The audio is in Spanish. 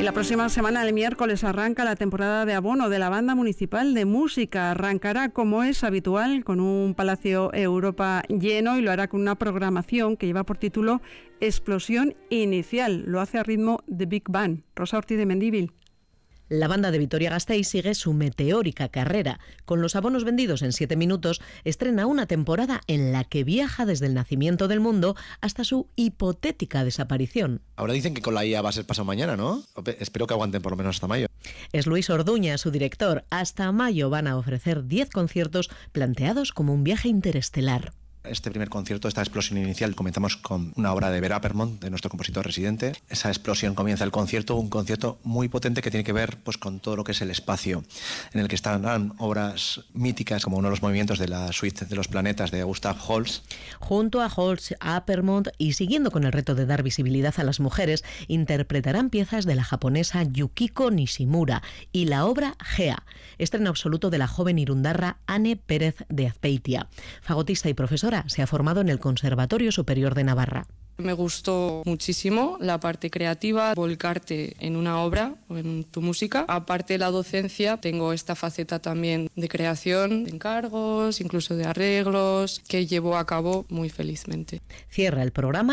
Y la próxima semana, el miércoles, arranca la temporada de abono de la Banda Municipal de Música. Arrancará, como es habitual, con un Palacio Europa lleno y lo hará con una programación que lleva por título Explosión Inicial. Lo hace a ritmo de Big Bang. Rosa Ortiz de Mendívil. La banda de Vitoria-Gasteiz sigue su meteórica carrera. Con los abonos vendidos en 7 minutos, estrena una temporada en la que viaja desde el nacimiento del mundo hasta su hipotética desaparición. Ahora dicen que con la IA va a ser pasado mañana, ¿no? Espero que aguanten por lo menos hasta mayo. Es Luis Orduña, su director. Hasta mayo van a ofrecer 10 conciertos planteados como un viaje interestelar. Este primer concierto, esta explosión inicial, comenzamos con una obra de Vera Appermont, de nuestro compositor residente. Esa explosión comienza el concierto, un concierto muy potente que tiene que ver pues, con todo lo que es el espacio, en el que están obras míticas, como uno de los movimientos de la suite de los planetas de Gustav Holst. Junto a Holst, Appermont y siguiendo con el reto de dar visibilidad a las mujeres, interpretarán piezas de la japonesa Yukiko Nishimura y la obra Gea, estreno absoluto de la joven irundarra Anne Pérez de Azpeitia. Fagotista y profesora, se ha formado en el Conservatorio Superior de Navarra. Me gustó muchísimo la parte creativa, volcarte en una obra o en tu música. Aparte de la docencia, tengo esta faceta también de creación, de encargos, incluso de arreglos, que llevo a cabo muy felizmente. Cierra el programa